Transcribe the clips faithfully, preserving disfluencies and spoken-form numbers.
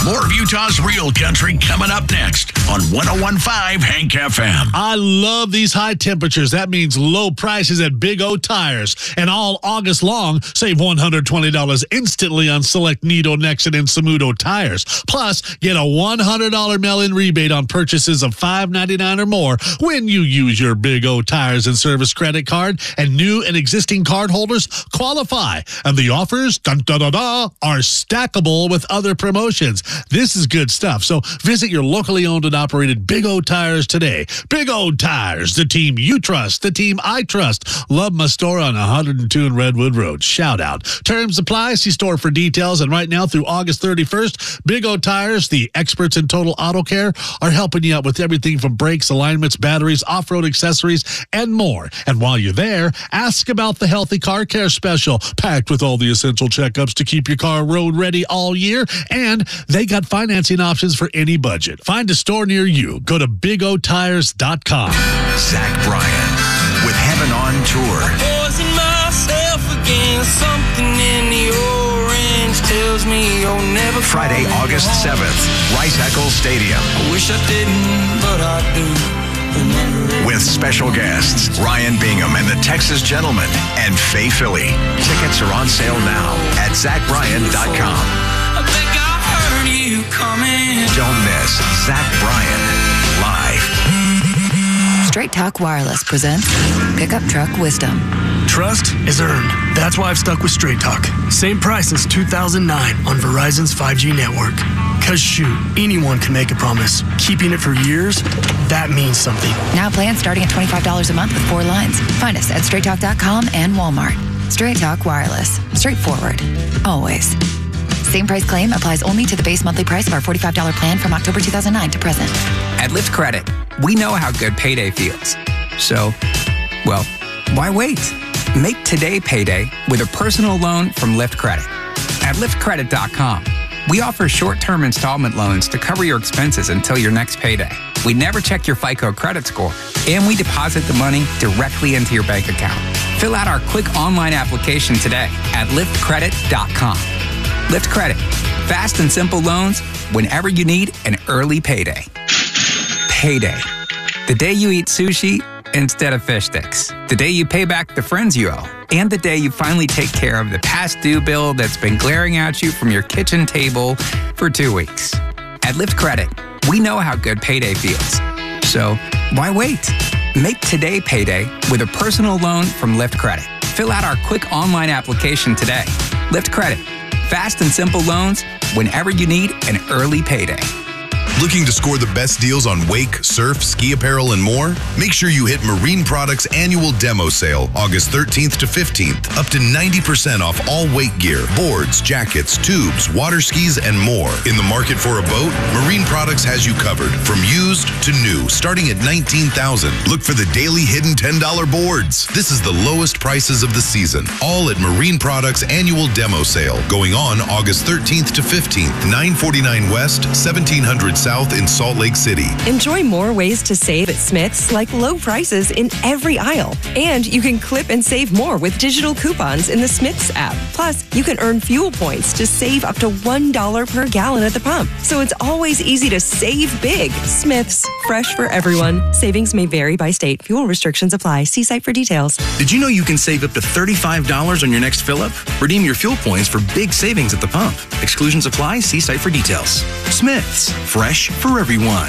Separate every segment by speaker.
Speaker 1: More of Utah's real country coming up next on one oh one point five Hank F M.
Speaker 2: I love these high temperatures. That means low prices at Big O Tires. And all August long, save one hundred twenty dollars instantly on select Nido, Nexen, and Samudo tires. Plus, get a one hundred dollars mail-in rebate on purchases of five ninety-nine or more when you use your Big O Tires and Service credit card. And new and existing card holders qualify. And the offers, dun, da, da, da, are stackable with other promotions. This is good stuff. So visit your locally owned and operated Big O Tires today. Big O Tires, the team you trust, the team I trust. Love my store on one hundred two in Redwood Road. Shout out. Terms apply. See store for details. And right now through August thirty-first, Big O Tires, the experts in total auto care, are helping you out with everything from brakes, alignments, batteries, off-road accessories, and more. And while you're there, ask about the Healthy Car Care Special, packed with all the essential checkups to keep your car road ready all year. And they got financing options for any budget. Find a store near you. Go to big o tires dot com.
Speaker 3: Zach Bryan with Heaven on Tour.
Speaker 4: Poison myself against something in the orange tells me you'll never
Speaker 3: Friday, August seventh, Rice-Eccles Stadium.
Speaker 4: I wish I didn't, but I do.
Speaker 3: With special guests, Ryan Bingham and the Texas Gentlemen and Faye Philly. Tickets are on sale now at zach bryan dot com.
Speaker 4: I think I heard you coming.
Speaker 3: Don't miss Zach Bryan live.
Speaker 5: Straight Talk Wireless presents Pickup Truck Wisdom.
Speaker 6: Trust is earned. That's why I've stuck with Straight Talk. Same price since two thousand nine on Verizon's five G network. Cause shoot, anyone can make a promise. Keeping it for years, that means something.
Speaker 5: Now plans starting at twenty-five dollars a month with four lines. Find us at straight talk dot com and Walmart. Straight Talk Wireless. Straightforward. Always. Same price claim applies only to the base monthly price of our forty-five dollars plan from October two thousand nine to present.
Speaker 7: At Lyft Credit, we know how good payday feels. So, well, why wait? Make today payday with a personal loan from Lyft Credit. At lyft credit dot com, we offer short-term installment loans to cover your expenses until your next payday. We never check your FICO credit score, and we deposit the money directly into your bank account. Fill out our quick online application today at lyft credit dot com. Lyft Credit, fast and simple loans whenever you need an early payday. Payday, the day you eat sushi instead of fish sticks, the day you pay back the friends you owe, and the day you finally take care of the past due bill that's been glaring at you from your kitchen table for two weeks. At Lyft Credit, we know how good payday feels. So why wait? Make today payday with a personal loan from Lyft Credit. Fill out our quick online application today. Lyft Credit, fast and simple loans whenever you need an early payday.
Speaker 8: Looking to score the best deals on wake, surf, ski apparel, and more? Make sure you hit Marine Products Annual Demo Sale, August thirteenth to fifteenth. Up to ninety percent off all wake gear, boards, jackets, tubes, water skis, and more. In the market for a boat, Marine Products has you covered. From used to new, starting at nineteen thousand dollars. Look for the daily hidden ten dollar boards. This is the lowest prices of the season. All at Marine Products Annual Demo Sale, going on August thirteenth to fifteenth. nine forty-nine West, seventeen hundred South in Salt Lake City.
Speaker 9: Enjoy more ways to save at Smith's, like low prices in every aisle. And you can clip and save more with digital coupons in the Smith's app. Plus, you can earn fuel points to save up to one dollar per gallon at the pump. So it's always easy to save big. Smith's, fresh for everyone. Savings may vary by state. Fuel restrictions apply. See site for details.
Speaker 10: Did you know you can save up to thirty-five dollars on your next fill-up? Redeem your fuel points for big savings at the pump. Exclusions apply. See site for details. Smith's, fresh for everyone.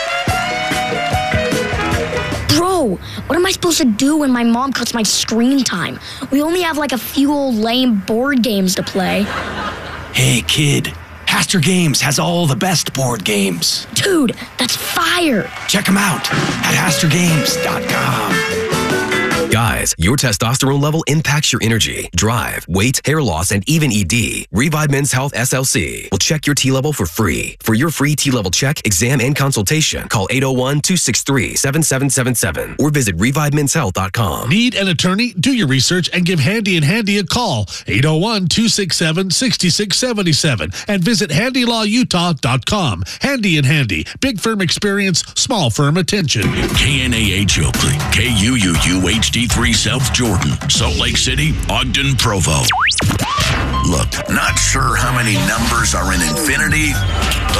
Speaker 11: Bro, what am I supposed to do when my mom cuts my screen time? We only have like a few old lame board games to play.
Speaker 10: Hey, kid. Haster Games has all the best board games.
Speaker 11: Dude, that's fire.
Speaker 10: Check them out at haster games dot com.
Speaker 12: Guys, your testosterone level impacts your energy, drive, weight, hair loss, and even E D. Revive Men's Health S L C will check your T level for free. For your free T level check, exam, and consultation, call eight oh one, two six three, seven seven seven seven or visit revive mens health dot com.
Speaker 2: Need an attorney? Do your research and give Handy and Handy a call. eight oh one, two six seven, six six seven seven and visit handy law utah dot com. Handy and Handy. Big firm experience, small firm attention.
Speaker 1: K N A H Oakley, K U U U H D three South Jordan, Salt Lake City, Ogden, Provo. Look, not sure how many numbers are in infinity,